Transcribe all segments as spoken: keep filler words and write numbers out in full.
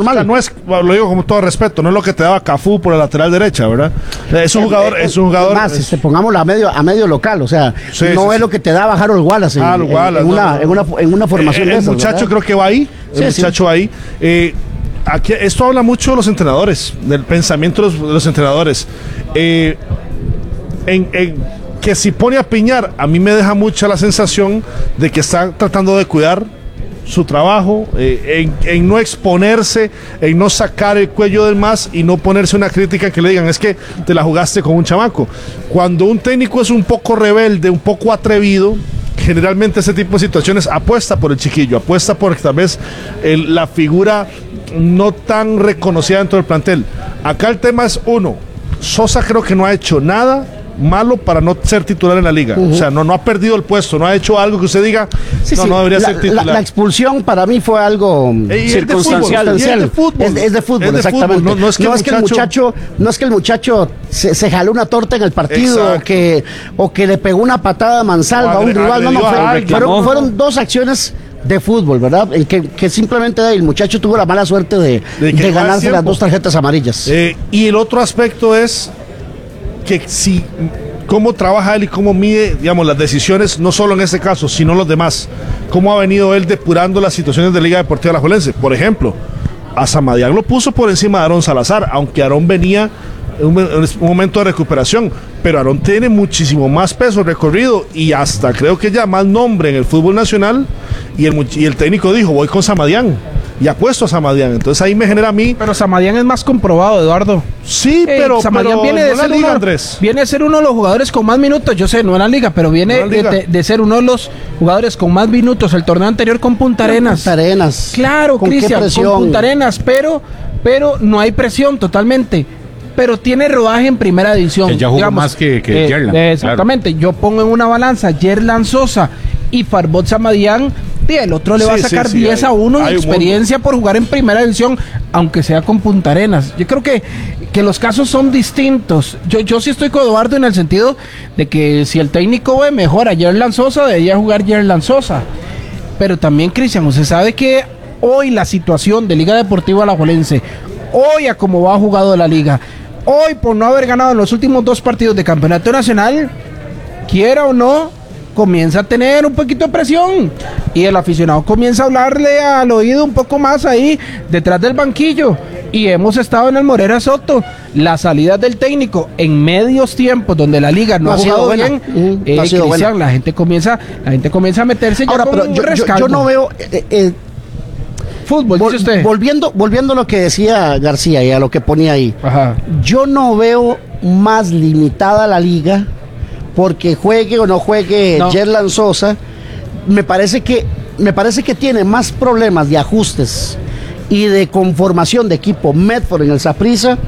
normal. O sea, no es, lo digo con todo respeto, no es lo que te daba Cafú por la lateral derecha, ¿verdad? Es un jugador, es un jugador. Más, es, este, pongámoslo a medio, a medio local, o sea, sí, no sí, es sí. lo que te daba Harold Wallace en, Harold en, Wallace, en, no, una, no. en, una, en una formación el, de el esas, muchacho ¿verdad? creo que va ahí, el Sí, muchacho sí. va ahí. Eh, aquí, esto habla mucho de los entrenadores, del pensamiento de los, de los entrenadores. Eh, en, en que si pone a Piñar, a mí me deja mucha la sensación de que está tratando de cuidar su trabajo, eh, en, en no exponerse, en no sacar el cuello del más y no ponerse una crítica que le digan, es que te la jugaste con un chamaco. Cuando un técnico es un poco rebelde, un poco atrevido, generalmente ese tipo de situaciones apuesta por el chiquillo, apuesta por tal vez el, la figura no tan reconocida dentro del plantel. Acá el tema es uno, Sosa creo que no ha hecho nada malo para no ser titular en la liga. Uh-huh. O sea, no, no ha perdido el puesto, no ha hecho algo que usted diga, sí, no, sí. no debería la, ser titular. La, la expulsión para mí fue algo eh, circunstancial. Es de fútbol. Es, es de fútbol, es de exactamente. Fútbol. No, no, es que, no el es que el muchacho, no es que el muchacho se, se jaló una torta en el partido o que, o que le pegó una patada a mansalva a un rival. No, no, fue, fueron, fueron dos acciones de fútbol, ¿verdad? El que, que simplemente el muchacho tuvo la mala suerte de, de, de ganarse las dos tarjetas amarillas. Eh, y el otro aspecto es que si cómo trabaja él y cómo mide, digamos, las decisiones, no solo en este caso, sino los demás. Cómo ha venido él depurando las situaciones de Liga Deportiva Alajuelense. Por ejemplo, a Samadián lo puso por encima de Aarón Salazar, aunque Aarón venía en un, en un momento de recuperación, pero Aarón tiene muchísimo más peso recorrido y hasta creo que ya más nombre en el fútbol nacional, y el, y el técnico dijo, voy con Samadián. Y apuesto a Samadián, entonces ahí me genera a mí. Pero Samadián es más comprobado, Eduardo. Sí, eh, pero, Samadián pero viene de no ser liga, uno, Andrés. Viene a ser uno de los jugadores con más minutos. Yo sé, no en la liga, pero viene no de, de, de ser uno de los jugadores con más minutos. El torneo anterior con Punta Arenas. Punta Arenas. Claro, Cristian, con Punta Arenas, pero, pero no hay presión totalmente. Pero tiene rodaje en primera división. Que ya jugó digamos, más que, que eh, Yerlan. Exactamente. Claro. Yo pongo en una balanza Yerlan Sosa y Farbot Samadián. Y el otro le sí, va a sacar sí, sí, diez hay, a uno de experiencia por jugar en primera división, aunque sea con Punta Arenas. Yo creo que, que los casos son distintos. Yo, yo sí estoy con Eduardo en el sentido de que si el técnico ve mejor a Yerlan Sosa, debería jugar Yerlan Sosa. Pero también, Cristian, usted sabe que hoy la situación de Liga Deportiva Alajuelense, hoy a cómo va jugado la liga, hoy por no haber ganado en los últimos dos partidos de campeonato nacional, quiera o no, comienza a tener un poquito de presión y el aficionado comienza a hablarle al oído un poco más ahí detrás del banquillo. Y hemos estado en el Morera Soto, las salidas del técnico en medios tiempos donde la liga no, no ha jugado bien, uh, eh, no Cristian, la gente comienza la gente comienza a meterse ya. Ahora, con pero un yo, yo, yo no veo eh, eh, fútbol, vol- dice usted. volviendo volviendo a lo que decía García y a lo que ponía ahí. Ajá. Yo no veo más limitada la liga porque juegue o no juegue no. Yerlan Sosa. Me parece que me parece que tiene más problemas de ajustes y de conformación de equipo Medford en el Saprissa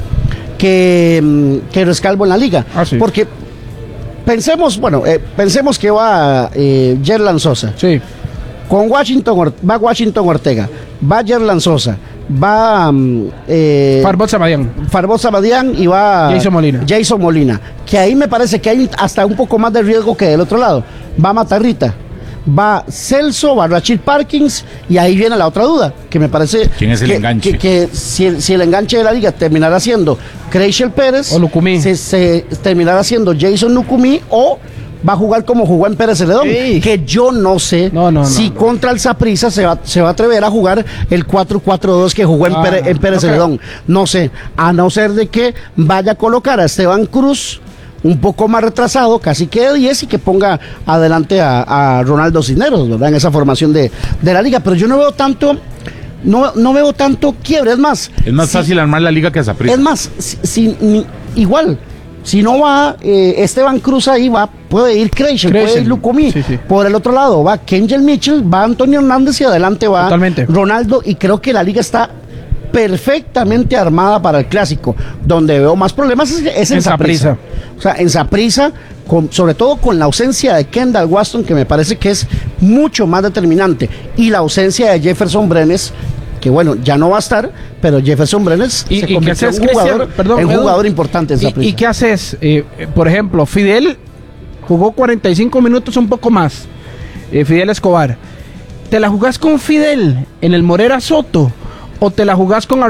que, que Rescalvo en la liga. Ah, sí. Porque pensemos, bueno, eh, pensemos que va eh, Yerlan Sosa. Sí. Con Washington, va Washington Ortega, va Yerlan Sosa, va eh, Farbot Samadián. Farbot Samadián y va Jason Molina. Jason Molina. Que ahí me parece que hay hasta un poco más de riesgo que del otro lado. Va Matarrita, va Celso, va Rachid Parkins, y ahí viene la otra duda, que me parece ¿quién es el que, enganche? Que, que si, si el enganche de la liga terminará siendo Creichel Pérez o Lucumí, se, se terminará siendo Jason Lucumí o va a jugar como jugó en Pérez Celedón, sí. Que yo no sé no, no, si no, no. contra el Saprissa se va, se va a atrever a jugar el cuatro cuatro dos que jugó en, ah, Pérez, en Pérez no Celedón. Creo. No sé, a no ser de que vaya a colocar a Esteban Cruz un poco más retrasado, casi que de diez, y que ponga adelante a, a Ronaldo Cisneros, ¿verdad? En esa formación de, de la liga. Pero yo no veo tanto, no, no veo tanto quiebre, es más. Es más si, fácil armar la liga que a Saprissa. Es más, si, si, ni, igual. Si no va eh, Esteban Cruz ahí, va, puede ir Creichel, puede ir Lucumí. Sí, sí. Por el otro lado va Kenjel Mitchell, va Antonio Hernández y adelante va Totalmente. Ronaldo. Y creo que la liga está perfectamente armada para el clásico. Donde veo más problemas es, es en, en Saprissa. O sea, en Saprissa, con, sobre todo con la ausencia de Kendall Waston, que me parece que es mucho más determinante, y la ausencia de Jefferson Brenes, que bueno, ya no va a estar, pero Jefferson Brenes ¿Y, se y convirtió en un jugador, Perdón, en Edu, jugador importante en Saprissa. ¿Y, ¿Y qué haces? Eh, por ejemplo, Fidel jugó cuarenta y cinco minutos, un poco más. Eh, Fidel Escobar. ¿Te la jugás con Fidel en el Morera Soto o te la jugás con